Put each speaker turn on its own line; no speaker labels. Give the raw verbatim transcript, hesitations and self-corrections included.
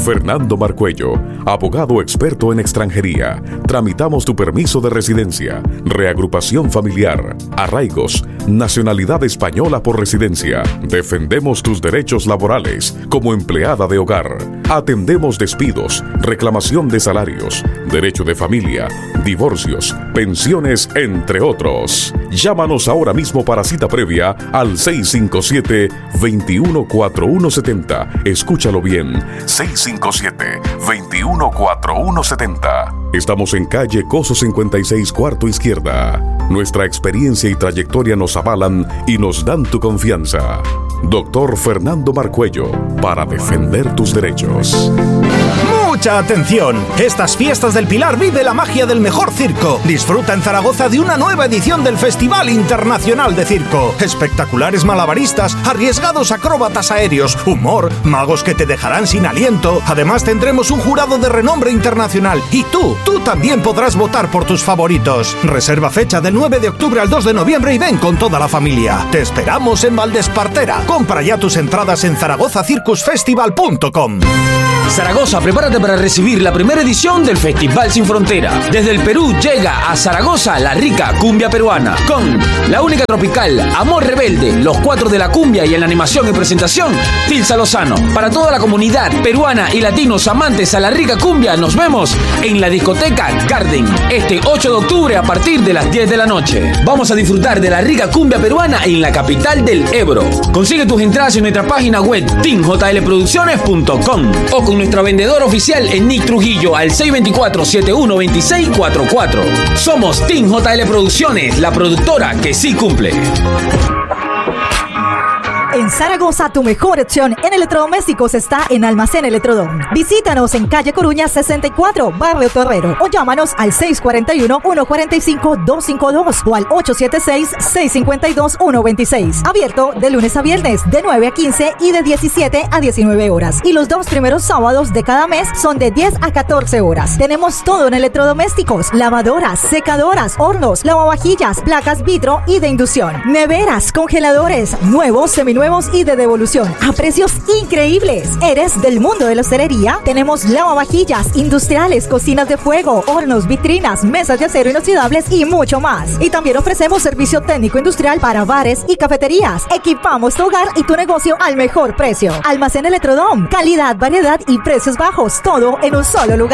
Fernando Marcuello, abogado experto en extranjería. Tramitamos tu permiso de residencia, reagrupación familiar, arraigos, nacionalidad española por residencia. Defendemos tus derechos laborales como empleada de hogar. Atendemos despidos, reclamación de salarios, derecho de familia, divorcios, pensiones, entre otros. Llámanos ahora mismo para cita previa al seis cinco siete, dos uno cuatro uno siete cero. Escúchalo bien, seis cinco siete, dos uno cuatro uno siete cero. Estamos en calle Coso cincuenta y seis, cuarto izquierda. Nuestra experiencia y trayectoria nos avalan y nos dan tu confianza. Doctor Fernando Marcuello, para defender tus derechos.
¡Mucha atención! Estas fiestas del Pilar vive la magia del mejor circo. Disfruta en Zaragoza de una nueva edición del Festival Internacional de Circo. Espectaculares malabaristas, arriesgados acróbatas aéreos, humor, magos que te dejarán sin aliento. Además tendremos un jurado de renombre internacional. Y tú, tú también podrás votar por tus favoritos. Reserva fecha del nueve de octubre al dos de noviembre y ven con toda la familia. Te esperamos en Valdespartera. Compra ya tus entradas en zaragoza circus festival punto com.
Zaragoza, prepárate para recibir la primera edición del Festival Sin Frontera. Desde el Perú llega a Zaragoza la rica cumbia peruana, con la única tropical, Amor Rebelde, los cuatro de la cumbia y en la animación y presentación, Tilsa Lozano. Para toda la comunidad peruana y latinos amantes a la rica cumbia, nos vemos en la discoteca Garden, este ocho de octubre a partir de las diez de la noche. Vamos a disfrutar de la rica cumbia peruana en la capital del Ebro. Consigue tus entradas en nuestra página web team j l producciones punto com o con nuestro vendedor oficial en Nick Trujillo al seis dos cuatro, siete uno dos seis cuatro cuatro. Somos Team J L Producciones, la productora que sí cumple.
En Zaragoza, tu mejor opción en electrodomésticos está en Almacén Electrodón. Visítanos en calle Coruña sesenta y cuatro, Barrio Torrero, o llámanos al seis cuatro uno, uno cuatro cinco, dos cinco dos o al ocho siete seis, seis cinco dos, uno dos seis. Abierto de lunes a viernes de nueve a quince y de diecisiete a diecinueve horas. Y los dos primeros sábados de cada mes son de diez a catorce horas. Tenemos todo en electrodomésticos: lavadoras, secadoras, hornos, lavavajillas, placas vitro y de inducción, neveras, congeladores, nuevos, seminuevos y de devolución a precios increíbles. ¿Eres del mundo de la hostelería? Tenemos lavavajillas industriales, cocinas de fuego, hornos, vitrinas, mesas de acero inoxidables y mucho más. Y también ofrecemos servicio técnico industrial para bares y cafeterías. Equipamos tu hogar y tu negocio al mejor precio. Almacén Electrodom, calidad, variedad y precios bajos, todo en un solo lugar.